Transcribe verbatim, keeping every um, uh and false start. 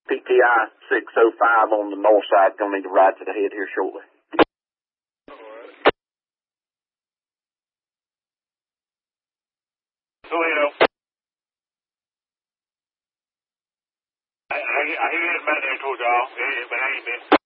P T I six oh five on the north side. Gonna need to ride to the head here shortly. Toledo. I, I, I hear it back there towards y'all, but I ain't been.